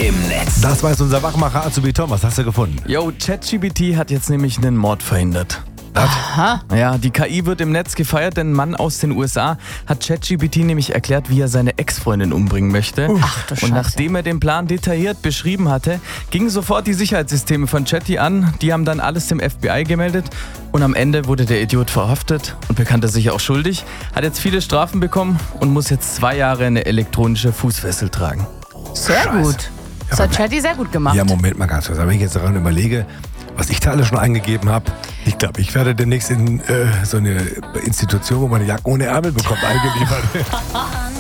im Netz. Das weiß unser Wachmacher Azubi Tom. Was hast du gefunden? Yo, ChatGPT hat jetzt nämlich einen Mord verhindert. Aha. Ja, die KI wird im Netz gefeiert, denn ein Mann aus den USA hat ChatGPT nämlich erklärt, wie er seine Ex-Freundin umbringen möchte. Ach du Scheiße. Und nachdem er den Plan detailliert beschrieben hatte, gingen sofort die Sicherheitssysteme von Chatty an. Die haben dann alles dem FBI gemeldet und am Ende wurde der Idiot verhaftet und bekannte sich auch schuldig, hat jetzt viele Strafen bekommen und muss jetzt 2 Jahre eine elektronische Fußfessel tragen. Sehr gut. Das hat Chatty sehr gut gemacht. Ja, Moment mal ganz kurz. Wenn ich jetzt daran überlege, was ich da alles schon eingegeben habe, ich glaube, ich werde demnächst in so eine Institution, wo man eine Jacke ohne Ärmel bekommt, eingeliefert.